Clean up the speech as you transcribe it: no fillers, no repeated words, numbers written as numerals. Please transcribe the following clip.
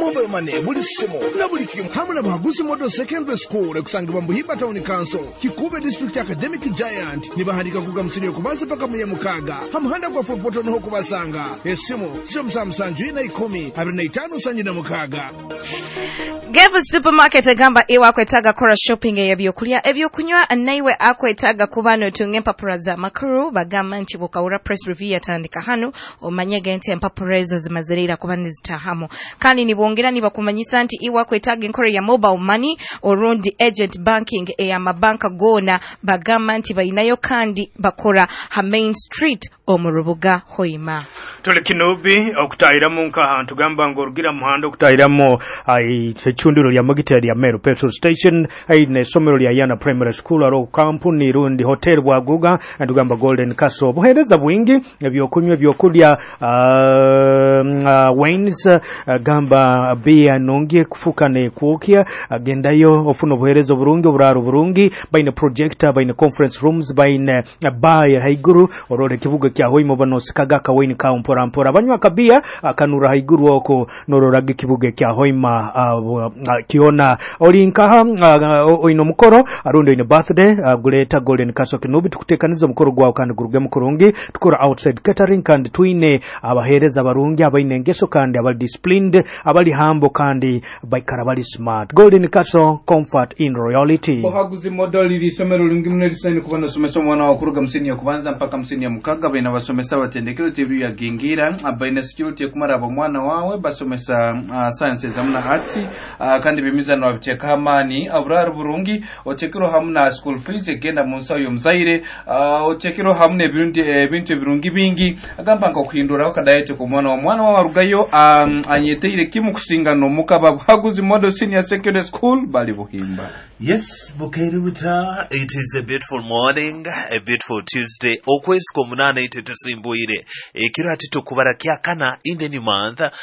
mobile money buli simu na buli kimu hamwe na Bahaguzi Model Secondary School ekusangibwa mu Buhimba Town Council Kikube District Academic Giant nibahandika kuga msini okubanza paka mu Mukaga hamuhanda kwa fopoto no kubasanga esimu sio msamsanju na 10 25 sanji na Mukaga. Geva supermarket agamba ewa kwetaga kora shopping ebyokulya ebyokunywa naiwe akwetaga kubano tunge empapura za makuru bagamba nti bukawura press review yatandika hano omanyege nti empapura ezo zimazirira kubani zitahamu kandi nibongera nibakumanyisa nti ewa kwetaga enkora ya mobile money orundi agent banking ya mabanka gona bagamba nti bayinayo kandi bakora ha Main Street omurubuga Hoima. Tole kinobi okutayira munka hantu gamba ngorugira muhando okutayiramo chunduro lya Magiteri ya Meru petrol station ne somero lya Yana primary school aro kampuni rundi hotel bwaguga ndugamba Golden Castle buhereza bwingi ebyokunywa ebyokulya wines gamba bia nongie kufukane kuokya agendayo ofuna buherezo burungi buraro burungi baina projector baina conference rooms baina bar haiguru orore kibuga kya Hoima bano sikagaka wine kampora mpora banywa kabia akanura haiguru oko nororage kibuga kya Hoima kiona olinkaha oino mukoro arundo ine birthday guleta Golden Castle kinubi tukutekaniza mukoro gwa kandi guruge mukorongi tukora outside catering kandi twine abahereza barungi abaine ngeso kandi abali disciplined abali humble kandi baikara bali smart. Golden Castle, comfort in royalty. Bahaguzi Model liri somero lungi mnelisani kubanda somesa mwana wa kuruga msini ya kubanza mpaka msini ya Mukaga baina basomesa batendekero TV ya Gingira baina security ya kumara aba mwana wawe basomesa sciences amna arts kandi bimizano abiteka hamani aburaro burungi otekero hamna school fees egenda munsa yo mzaire otekero hamne bintu birungi bingi agamba ngo kuhindura okadayete ku mwana wa rugayo anyeteire kimu kusingano mukaba Bahaguzi Model Senior Secondary School bali Buhimba. Yes, Bukeruta, it is a beautiful morning, a beautiful Tuesday. Okwezi komunana ite tusimbuire. Ekiro ati tukubara kia kana in the new month.